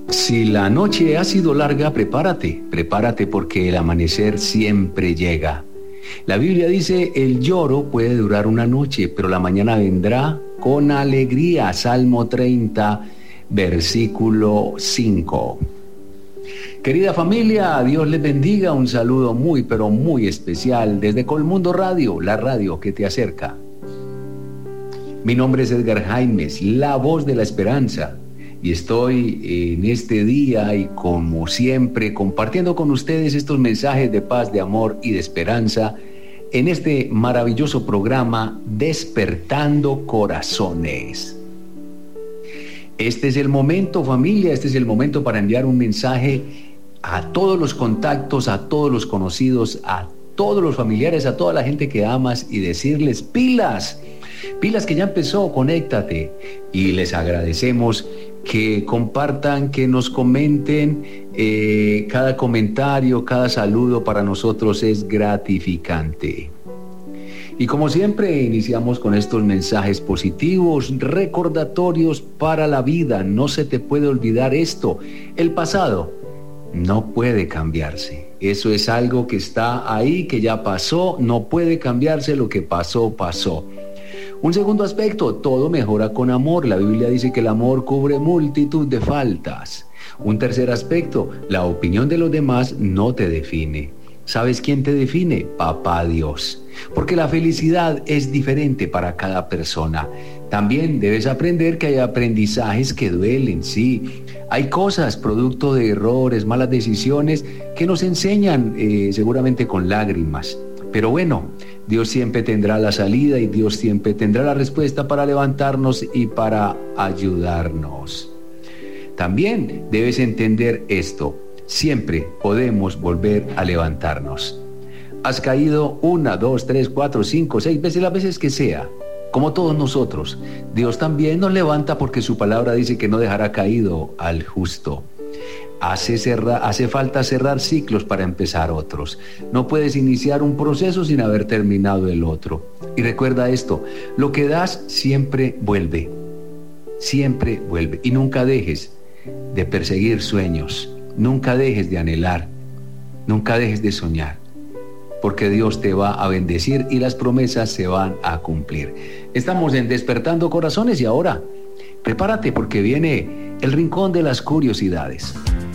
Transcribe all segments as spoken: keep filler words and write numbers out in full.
Si la noche ha sido larga, prepárate, prepárate porque el amanecer siempre llega. La Biblia dice, el lloro puede durar una noche, pero la mañana vendrá con alegría. Salmo treinta, versículo cinco. Querida familia, Dios les bendiga. Un saludo muy, pero muy especial desde Colmundo Radio, la radio que te acerca. Mi nombre es Edgar Jaimes, la voz de la esperanza. Y estoy en este día y como siempre compartiendo con ustedes estos mensajes de paz, de amor y de esperanza en este maravilloso programa Despertando Corazones. Este es el momento, familia, este es el momento para enviar un mensaje a todos los contactos, a todos los conocidos, a todos los familiares, a toda la gente que amas y decirles pilas, pilas que ya empezó, conéctate. Y les agradecemos que compartan, que nos comenten, eh, cada comentario, cada saludo para nosotros es gratificante. Y como siempre iniciamos con estos mensajes positivos, recordatorios para la vida. No se te puede olvidar esto, el pasado no puede cambiarse. Eso es algo que está ahí, que ya pasó, no puede cambiarse, lo que pasó, pasó. Un segundo aspecto, todo mejora con amor. La Biblia dice que el amor cubre multitud de faltas. Un tercer aspecto, la opinión de los demás no te define. ¿Sabes quién te define? Papá Dios. Porque la felicidad es diferente para cada persona. También debes aprender que hay aprendizajes que duelen, sí. Hay cosas, producto de errores, malas decisiones, que nos enseñan eh, seguramente con lágrimas. Pero bueno, Dios siempre tendrá la salida y Dios siempre tendrá la respuesta para levantarnos y para ayudarnos. También debes entender esto, siempre podemos volver a levantarnos. Has caído una, dos, tres, cuatro, cinco, seis veces, las veces que sea, como todos nosotros. Dios también nos levanta porque su palabra dice que no dejará caído al justo. Hace, cerrar, hace falta cerrar ciclos para empezar otros. No puedes iniciar un proceso sin haber terminado el otro. Y recuerda esto, lo que das siempre vuelve. Siempre vuelve. Y nunca dejes de perseguir sueños. Nunca dejes de anhelar. Nunca dejes de soñar. Porque Dios te va a bendecir y las promesas se van a cumplir. Estamos en Despertando Corazones y ahora prepárate porque viene el rincón de las curiosidades.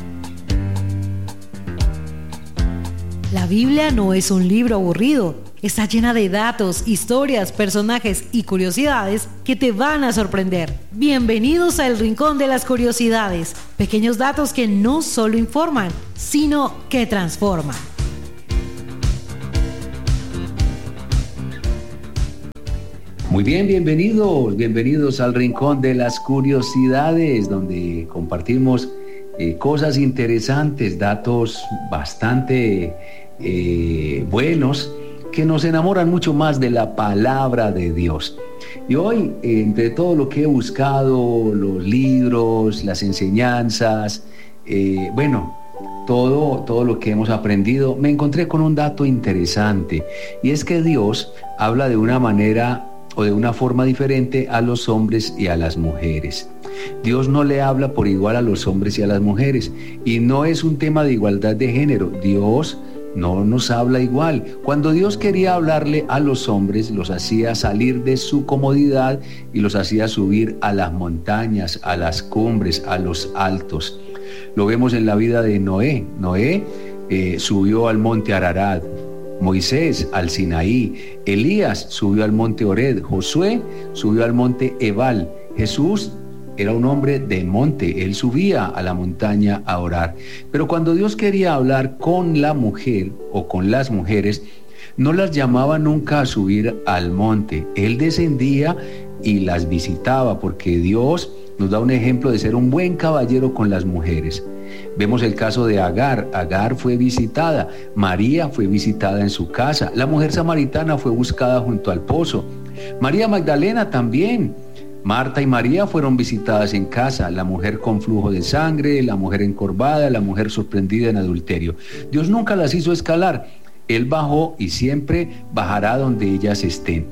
La Biblia no es un libro aburrido, está llena de datos, historias, personajes y curiosidades que te van a sorprender. Bienvenidos al Rincón de las Curiosidades, pequeños datos que no solo informan, sino que transforman. Muy bien, bienvenidos, bienvenidos al Rincón de las Curiosidades, donde compartimos eh, cosas interesantes, datos bastante eh, buenos, que nos enamoran mucho más de la palabra de Dios. Y hoy, eh, entre todo lo que he buscado, los libros, las enseñanzas, eh, bueno, todo, todo lo que hemos aprendido, me encontré con un dato interesante, y es que Dios habla de una manera o de una forma diferente a los hombres y a las mujeres. Dios no le habla por igual a los hombres y a las mujeres, y no es un tema de igualdad de género. Dios no nos habla igual. Cuando Dios quería hablarle a los hombres, los hacía salir de su comodidad y los hacía subir a las montañas, a las cumbres, a los altos. Lo vemos en la vida de Noé. Noé eh, subió al monte Ararat, Moisés al Sinaí, Elías subió al monte Horeb, Josué subió al monte Ebal, Jesús era un hombre de monte, él subía a la montaña a orar. Pero cuando Dios quería hablar con la mujer o con las mujeres, no las llamaba nunca a subir al monte, él descendía y las visitaba, porque Dios nos da un ejemplo de ser un buen caballero con las mujeres. Vemos el caso de Agar. Agar fue visitada, María fue visitada en su casa, la mujer samaritana fue buscada junto al pozo, María Magdalena también. Marta y María fueron visitadas en casa, la mujer con flujo de sangre, la mujer encorvada, la mujer sorprendida en adulterio. Dios nunca las hizo escalar, Él bajó y siempre bajará donde ellas estén.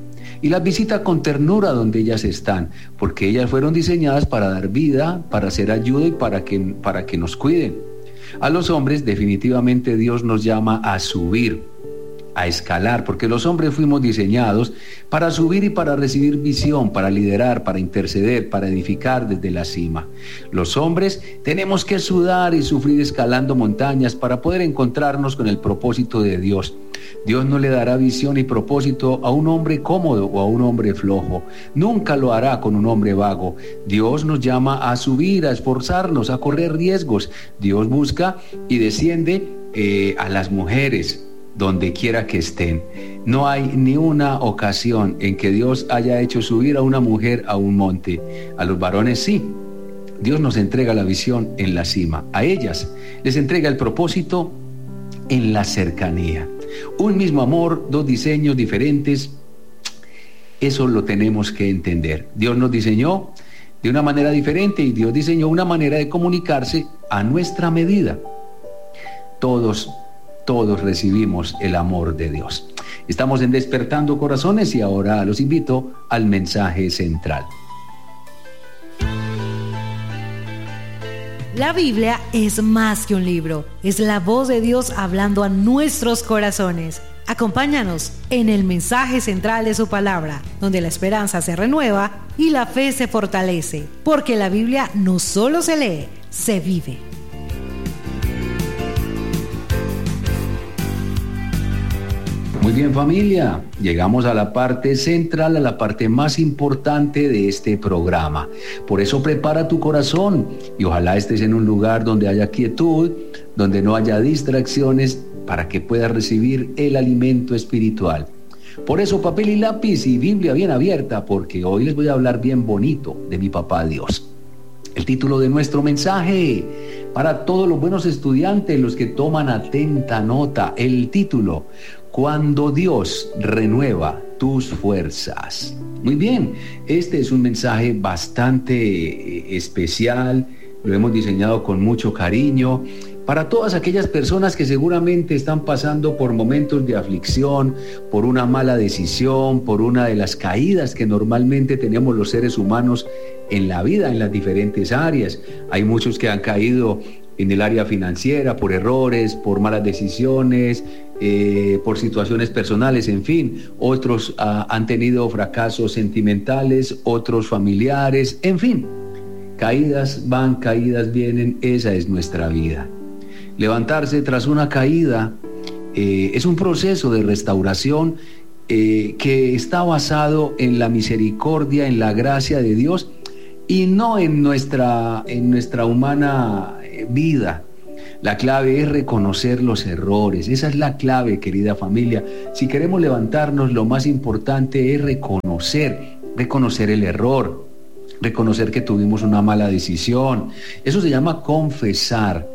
y las visita con ternura donde ellas están, porque ellas fueron diseñadas para dar vida, para hacer ayuda y para que, para que nos cuiden. A los hombres definitivamente Dios nos llama a subir, a escalar, porque los hombres fuimos diseñados para subir y para recibir visión, para liderar, para interceder, para edificar desde la cima. Los hombres tenemos que sudar y sufrir escalando montañas para poder encontrarnos con el propósito de Dios. Dios no le dará visión y propósito a un hombre cómodo o a un hombre flojo. Nunca lo hará con un hombre vago. Dios nos llama a subir, a esforzarnos, a correr riesgos. Dios busca y desciende eh, a las mujeres donde quiera que estén. No hay ni una ocasión en que Dios haya hecho subir a una mujer a un monte. A los varones sí. Dios nos entrega la visión en la cima. A ellas les entrega el propósito en la cercanía. Un mismo amor, dos diseños diferentes. Eso lo tenemos que entender. Dios nos diseñó de una manera diferente y Dios diseñó una manera de comunicarse a nuestra medida. Todos Todos recibimos el amor de Dios. Estamos en Despertando Corazones y ahora los invito al mensaje central. La Biblia es más que un libro, es la voz de Dios hablando a nuestros corazones. Acompáñanos en el mensaje central de su palabra, donde la esperanza se renueva y la fe se fortalece, porque la Biblia no solo se lee, se vive. Muy bien, familia, llegamos a la parte central, a la parte más importante de este programa. Por eso prepara tu corazón y ojalá estés en un lugar donde haya quietud, donde no haya distracciones, para que puedas recibir el alimento espiritual. Por eso papel y lápiz y Biblia bien abierta, porque hoy les voy a hablar bien bonito de mi papá Dios. El título de nuestro mensaje, para todos los buenos estudiantes, los que toman atenta nota, el título: Cuando Dios renueva tus fuerzas. Muy bien, este es un mensaje bastante especial, lo hemos diseñado con mucho cariño para todas aquellas personas que seguramente están pasando por momentos de aflicción, por una mala decisión, por una de las caídas que normalmente tenemos los seres humanos en la vida, en las diferentes áreas. Hay muchos que han caído en el área financiera por errores, por malas decisiones, eh, por situaciones personales, en fin. Otros uh, han tenido fracasos sentimentales, otros familiares, en fin. Caídas van, caídas vienen, esa es nuestra vida. Levantarse tras una caída eh, es un proceso de restauración eh, que está basado en la misericordia, en la gracia de Dios y no en nuestra, en nuestra humana vida. La clave es reconocer los errores. Esa es la clave, querida familia. Si queremos levantarnos, lo más importante es reconocer, reconocer el error, reconocer que tuvimos una mala decisión. Eso se llama confesar.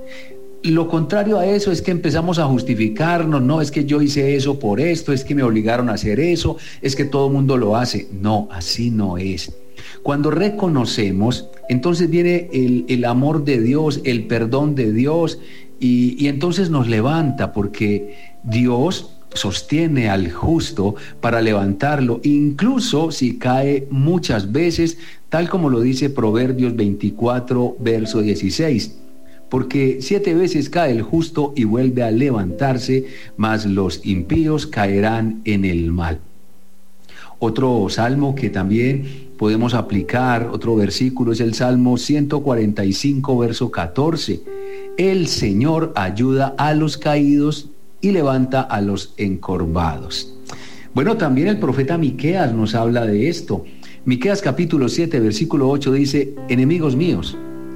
Lo contrario a eso es que empezamos a justificarnos. No, es que yo hice eso por esto, es que me obligaron a hacer eso, es que todo el mundo lo hace. No, así no es. Cuando reconocemos, entonces viene el, el amor de Dios, el perdón de Dios, y, y entonces nos levanta, porque Dios sostiene al justo para levantarlo, incluso si cae muchas veces, tal como lo dice Proverbios veinticuatro, verso dieciséis. Porque siete veces cae el justo y vuelve a levantarse, mas los impíos caerán en el mal. Otro salmo que también podemos aplicar, otro versículo, es el Salmo ciento cuarenta y cinco, verso catorce. El Señor ayuda a los caídos y levanta a los encorvados. Bueno, también el profeta Miqueas nos habla de esto. Miqueas capítulo siete, versículo ocho dice: enemigos míos,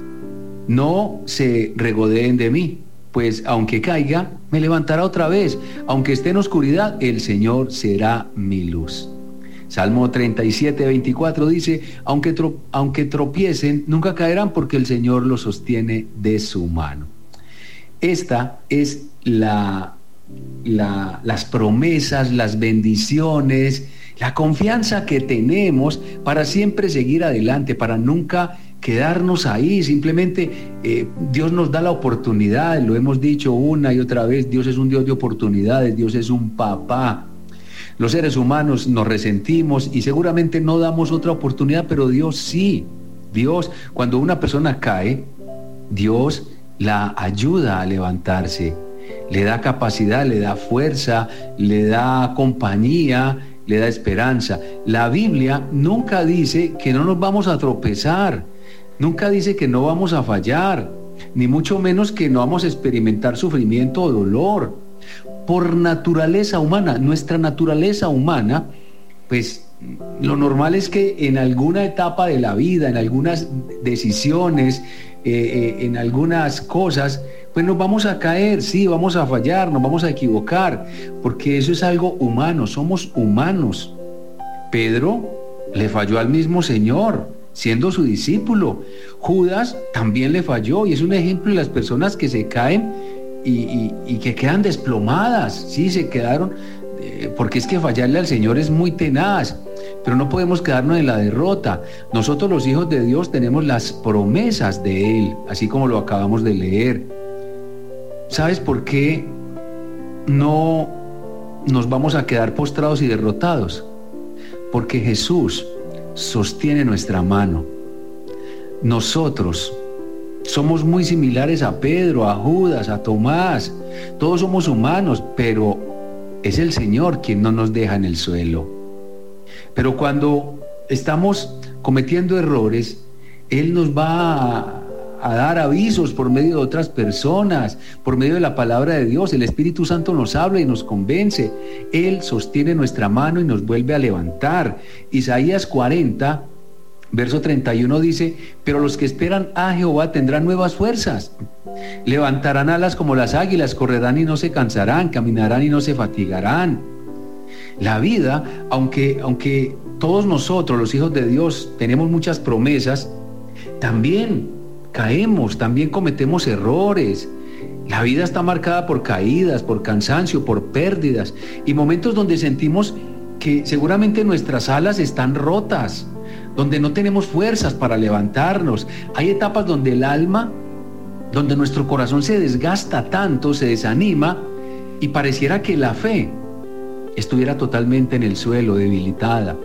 no se regodeen de mí, pues aunque caiga, me levantará otra vez. Aunque esté en oscuridad, el Señor será mi luz. Salmo treinta y siete, veinticuatro dice: aunque, tro, aunque tropiecen, nunca caerán, porque el Señor los sostiene de su mano. Esta es la, la, las promesas, las bendiciones, la confianza que tenemos para siempre seguir adelante, para nunca quedarnos ahí. Simplemente eh, Dios nos da la oportunidad, lo hemos dicho una y otra vez, Dios es un Dios de oportunidades, Dios es un papá. Los seres humanos nos resentimos y seguramente no damos otra oportunidad, pero Dios sí. Dios, cuando una persona cae, Dios la ayuda a levantarse, le da capacidad, le da fuerza, le da compañía, le da esperanza. La Biblia nunca dice que no nos vamos a tropezar, nunca dice que no vamos a fallar, ni mucho menos que no vamos a experimentar sufrimiento o dolor. Por naturaleza humana, nuestra naturaleza humana, pues lo normal es que en alguna etapa de la vida, en algunas decisiones, eh, eh, en algunas cosas, pues nos vamos a caer, sí, vamos a fallar, nos vamos a equivocar, porque eso es algo humano, somos humanos. Pedro le falló al mismo Señor, siendo su discípulo. Judas también le falló y es un ejemplo de las personas que se caen y, y, y que quedan desplomadas, sí, se quedaron, eh, porque es que fallarle al Señor es muy tenaz. Pero no podemos quedarnos en la derrota. Nosotros los hijos de Dios tenemos las promesas de Él, así como lo acabamos de leer. ¿Sabes por qué no nos vamos a quedar postrados y derrotados? Porque Jesús sostiene nuestra mano. Nosotros somos muy similares a Pedro, a Judas, a Tomás. Todos somos humanos, pero es el Señor quien no nos deja en el suelo. Pero cuando estamos cometiendo errores, Él nos va a, a dar avisos por medio de otras personas, por medio de la palabra de Dios. El Espíritu Santo nos habla y nos convence. Él sostiene nuestra mano y nos vuelve a levantar. Isaías cuarenta, verso treinta y uno dice: pero los que esperan a Jehová tendrán nuevas fuerzas. Levantarán alas como las águilas, correrán y no se cansarán, caminarán y no se fatigarán. La vida, aunque, aunque todos nosotros, los hijos de Dios, tenemos muchas promesas, también caemos, también cometemos errores. La vida está marcada por caídas, por cansancio, por pérdidas y momentos donde sentimos que seguramente nuestras alas están rotas, donde no tenemos fuerzas para levantarnos. Hay etapas donde el alma, donde nuestro corazón se desgasta tanto, se desanima y pareciera que la fe estuviera totalmente en el suelo, debilitada.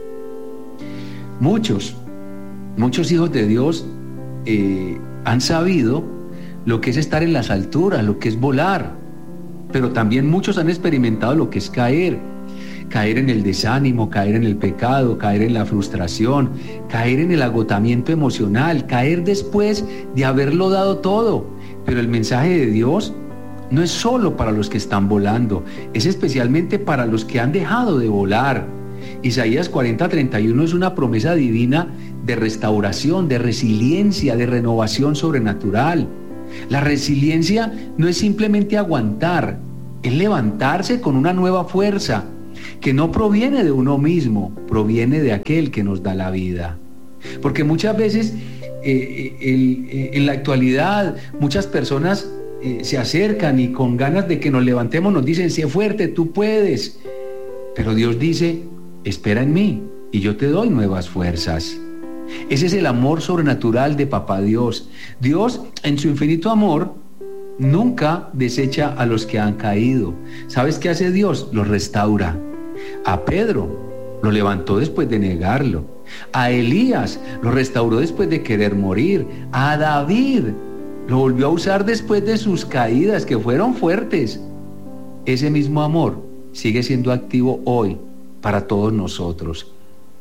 Muchos, muchos hijos de Dios eh, han sabido lo que es estar en las alturas, lo que es volar, pero también muchos han experimentado lo que es caer, caer en el desánimo, caer en el pecado, caer en la frustración, caer en el agotamiento emocional, caer después de haberlo dado todo. Pero el mensaje de Dios no es solo para los que están volando, es especialmente para los que han dejado de volar. Isaías cuarenta, treinta y uno es una promesa divina de restauración, de resiliencia, de renovación sobrenatural. La resiliencia no es simplemente aguantar, es levantarse con una nueva fuerza que no proviene de uno mismo, proviene de aquel que nos da la vida. Porque muchas veces eh, el, eh, en la actualidad muchas personas Eh, se acercan y con ganas de que nos levantemos nos dicen: sé fuerte, tú puedes. Pero Dios dice: espera en mí y yo te doy nuevas fuerzas. Ese es el amor sobrenatural de Papá Dios. Dios, en su infinito amor, nunca desecha a los que han caído. ¿Sabes qué hace Dios? Los restaura. A Pedro lo levantó después de negarlo. A Elías lo restauró después de querer morir. A David lo volvió a usar después de sus caídas, que fueron fuertes. Ese mismo amor sigue siendo activo hoy para todos nosotros.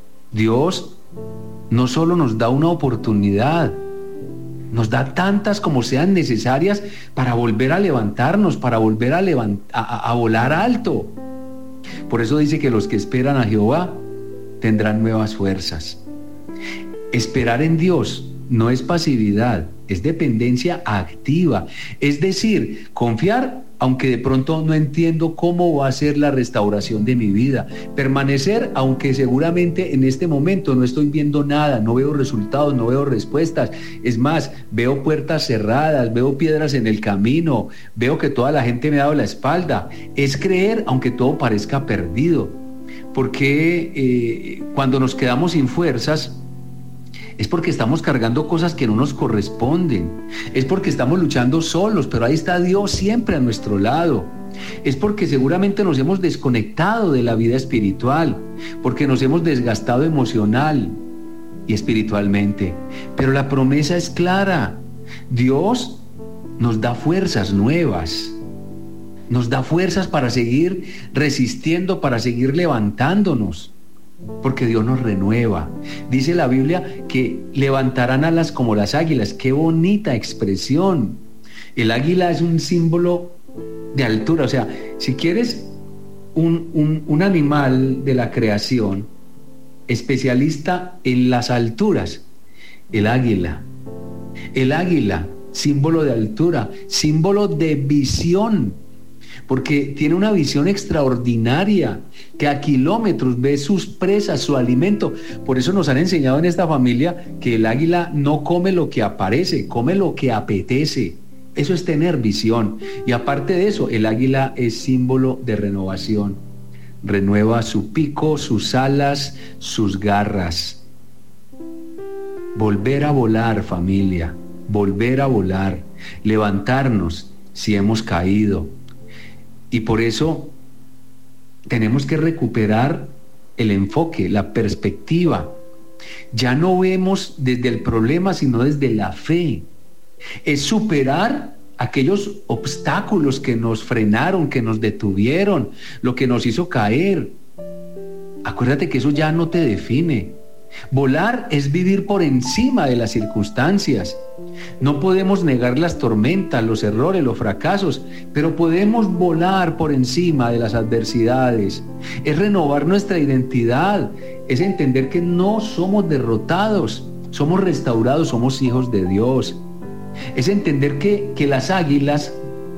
Dios no solo nos da una oportunidad, nos da tantas como sean necesarias para volver a levantarnos, para volver a, levant- a, a volar alto. Por eso dice que los que esperan a Jehová tendrán nuevas fuerzas. Esperar en Dios no es pasividad, es dependencia activa. Es decir, confiar aunque de pronto no entiendo cómo va a ser la restauración de mi vida. Permanecer aunque seguramente en este momento no estoy viendo nada, no veo resultados, no veo respuestas. Es más, veo puertas cerradas, veo piedras en el camino, veo que toda la gente me ha dado la espalda. Es creer aunque todo parezca perdido. Porque eh, cuando nos quedamos sin fuerzas, es porque estamos cargando cosas que no nos corresponden. Es porque estamos luchando solos, pero ahí está Dios siempre a nuestro lado. es porque seguramente nos hemos desconectado de la vida espiritual, porque nos hemos desgastado emocional y espiritualmente. Pero la promesa es clara. Dios nos da fuerzas nuevas, nos da fuerzas para seguir resistiendo, para seguir levantándonos, porque Dios nos renueva. Dice la Biblia que levantarán alas como las águilas. ¡Qué bonita expresión! El águila es un símbolo de altura. O sea, si quieres un, un, un animal de la creación especialista en las alturas, el águila. El águila, símbolo de altura, símbolo de visión, porque tiene una visión extraordinaria, que a kilómetros ve sus presas, su alimento. Por eso nos han enseñado en esta familia que el águila no come lo que aparece, come lo que apetece. Eso es tener visión. Y aparte de eso, el águila es símbolo de renovación. Renueva su pico, sus alas, sus garras. Volver a volar, familia, volver a volar, levantarnos si hemos caído. Y por eso tenemos que recuperar el enfoque, la perspectiva. Ya no vemos desde el problema, sino desde la fe. Es superar aquellos obstáculos que nos frenaron, que nos detuvieron, lo que nos hizo caer. Acuérdate que eso ya no te define. Volar es vivir por encima de las circunstancias. No podemos negar las tormentas, los errores, los fracasos, pero podemos volar por encima de las adversidades. Es renovar nuestra identidad, es entender que no somos derrotados, somos restaurados, somos hijos de Dios. Es entender que, que las águilas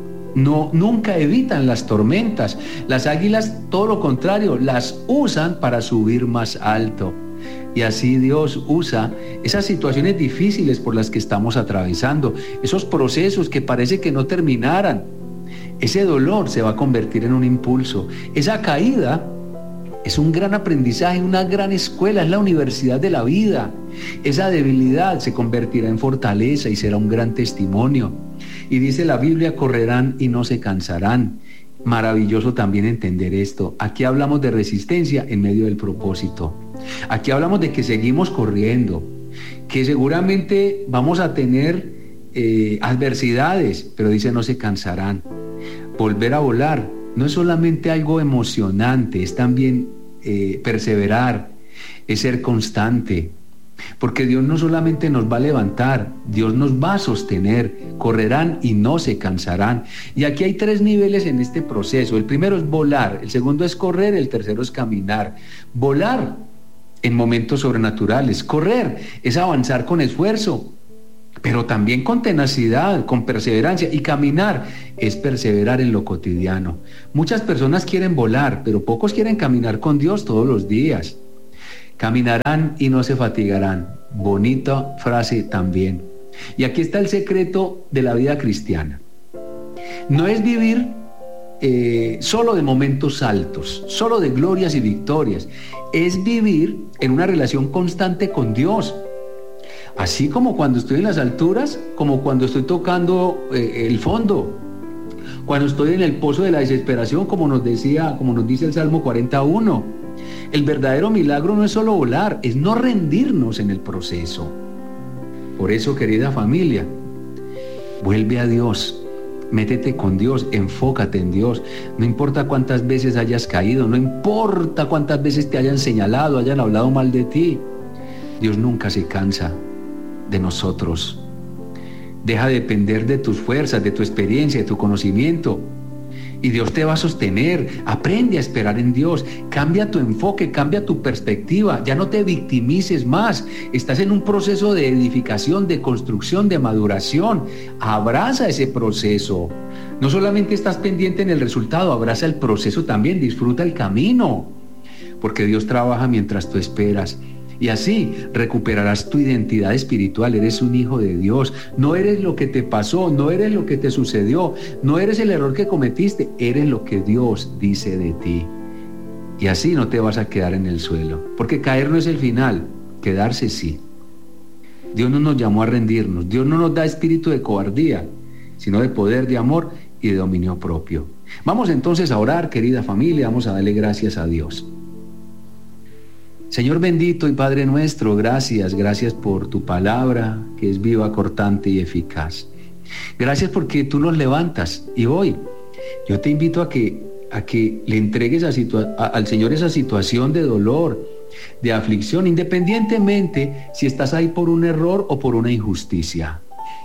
no, nunca evitan las tormentas. Las águilas, todo lo contrario, las usan para subir más alto. Y así Dios usa esas situaciones difíciles por las que estamos atravesando, esos procesos que parece que no terminaran. Ese dolor se va a convertir en un impulso. Esa caída es un gran aprendizaje, una gran escuela, es la universidad de la vida. Esa debilidad se convertirá en fortaleza y será un gran testimonio. Y dice la Biblia, correrán y no se cansarán. Maravilloso también entender esto. Aquí hablamos de resistencia en medio del propósito. Aquí hablamos de que seguimos corriendo, que seguramente vamos a tener eh, adversidades, pero dice no se cansarán. Volver a volar no es solamente algo emocionante, es también eh, perseverar, es ser constante, porque Dios no solamente nos va a levantar, Dios nos va a sostener. Correrán y no se cansarán. Y aquí hay tres niveles en este proceso. El primero es volar, el segundo es correr, el tercero es caminar. Volar en momentos sobrenaturales, correr es avanzar con esfuerzo, pero también con tenacidad, con perseverancia, y caminar es perseverar en lo cotidiano. Muchas personas quieren volar, pero pocos quieren caminar con Dios todos los días. Caminarán y no se fatigarán. Bonita frase también. Y aquí está el secreto de la vida cristiana. No es vivir eh, solo de momentos altos, solo de glorias y victorias. Es vivir en una relación constante con Dios. Así como cuando estoy en las alturas, como cuando estoy tocando eh, el fondo, cuando estoy en el pozo de la desesperación, como nos decía, como nos dice el Salmo cuarenta y uno. El verdadero milagro no es solo volar, es no rendirnos en el proceso. Por eso, querida familia, vuelve a Dios, métete con Dios, enfócate en Dios. No importa cuántas veces hayas caído, no importa cuántas veces te hayan señalado, hayan hablado mal de ti. Dios nunca se cansa de nosotros. Deja de depender de tus fuerzas, de tu experiencia, de tu conocimiento. Y Dios te va a sostener. Aprende a esperar en Dios. Cambia tu enfoque, cambia tu perspectiva. Ya no te victimices más. Estás en un proceso de edificación, de construcción, de maduración. Abraza ese proceso. No solamente estás pendiente en el resultado, abraza el proceso también. Disfruta el camino. Porque Dios trabaja mientras tú esperas. Y así recuperarás tu identidad espiritual. Eres un hijo de Dios. No eres lo que te pasó, no eres lo que te sucedió, no eres el error que cometiste, eres lo que Dios dice de ti. Y así no te vas a quedar en el suelo, porque caer no es el final, quedarse sí. Dios no nos llamó a rendirnos, Dios no nos da espíritu de cobardía, sino de poder, de amor y de dominio propio. Vamos entonces a orar, querida familia, vamos a darle gracias a Dios. Señor bendito y Padre nuestro, gracias, gracias por tu palabra que es viva, cortante y eficaz. Gracias porque tú nos levantas y hoy yo te invito a que, a que le entregues a situa- a, al Señor esa situación de dolor, de aflicción, independientemente si estás ahí por un error o por una injusticia.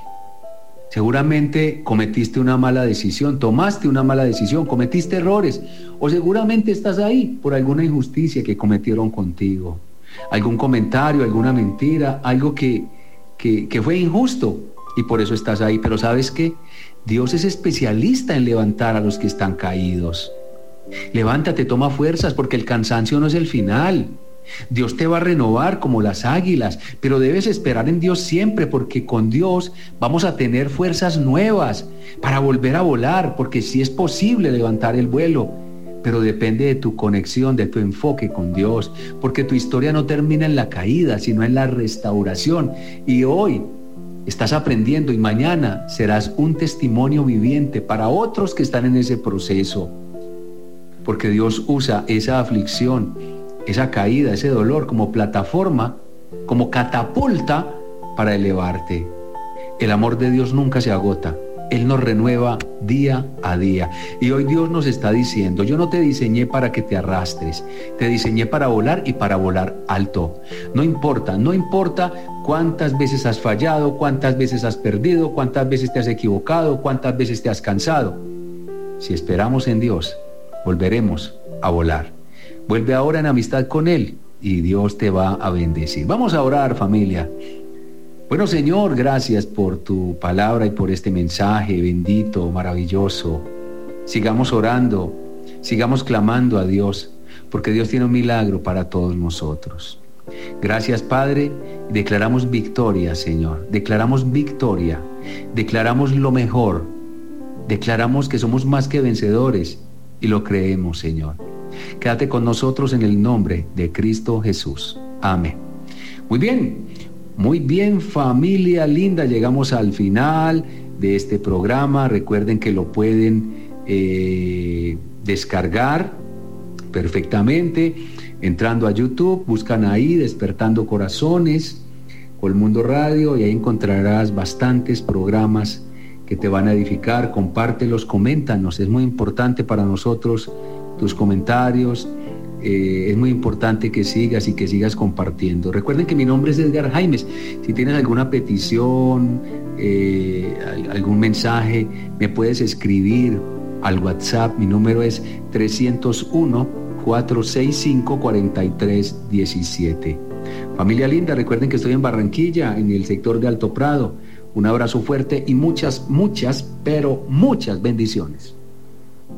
Seguramente cometiste una mala decisión, tomaste una mala decisión, cometiste errores, o seguramente estás ahí por alguna injusticia que cometieron contigo, algún comentario, alguna mentira, algo que, que, que fue injusto y por eso estás ahí. Pero ¿sabes qué? Dios es especialista en levantar a los que están caídos. Levántate, toma fuerzas, porque el cansancio no es el final. Dios te va a renovar como las águilas, pero debes esperar en Dios siempre, porque con Dios vamos a tener fuerzas nuevas para volver a volar, porque sí es posible levantar el vuelo, pero depende de tu conexión, de tu enfoque con Dios, porque tu historia no termina en la caída, sino en la restauración. Y hoy estás aprendiendo y mañana serás un testimonio viviente para otros que están en ese proceso, porque Dios usa esa aflicción, esa caída, ese dolor como plataforma, como catapulta para elevarte. El amor de Dios nunca se agota. Él nos renueva día a día. Y hoy Dios nos está diciendo: yo no te diseñé para que te arrastres, te diseñé para volar y para volar alto. No importa, no importa cuántas veces has fallado, cuántas veces has perdido, cuántas veces te has equivocado, cuántas veces te has cansado. Si esperamos en Dios, volveremos a volar. Vuelve ahora en amistad con Él y Dios te va a bendecir. Vamos a orar, familia. Bueno, Señor, gracias por tu palabra y por este mensaje bendito, maravilloso. Sigamos orando, sigamos clamando a Dios, porque Dios tiene un milagro para todos nosotros. Gracias, Padre. Declaramos victoria, Señor. Declaramos victoria. Declaramos lo mejor. Declaramos que somos más que vencedores y lo creemos, Señor. Quédate con nosotros en el nombre de Cristo Jesús. Amén. Muy bien, muy bien, familia linda. Llegamos al final de este programa. Recuerden que lo pueden eh, descargar perfectamente entrando a YouTube. Buscan ahí Despertando Corazones, Colmundo Radio, y ahí encontrarás bastantes programas que te van a edificar. Compártelos, coméntanos. Es muy importante para nosotros tus comentarios, eh, es muy importante que sigas y que sigas compartiendo. Recuerden que mi nombre es Edgar Jaimes. Si tienes alguna petición, eh, algún mensaje, me puedes escribir al WhatsApp. Mi número es tres cero uno, cuatro seis cinco, cuatro tres uno siete. Familia linda, recuerden que estoy en Barranquilla, en el sector de Alto Prado. Un abrazo fuerte y muchas, muchas, pero muchas bendiciones.